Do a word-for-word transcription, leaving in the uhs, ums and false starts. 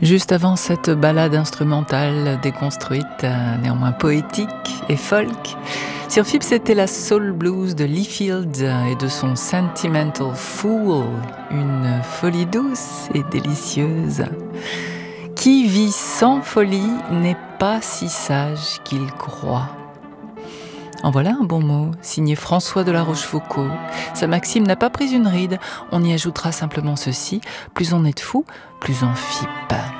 Juste avant cette ballade instrumentale déconstruite, euh, néanmoins poétique et folk, sur F I B, c'était la Soul Blues de Lee Fields et de son Sentimental Fool, une folie douce et délicieuse. Qui vit sans folie n'est pas si sage qu'il croit. En voilà un bon mot, signé François de la Rochefoucauld. Sa maxime n'a pas pris une ride, on y ajoutera simplement ceci: plus on est de fous, plus on fippe.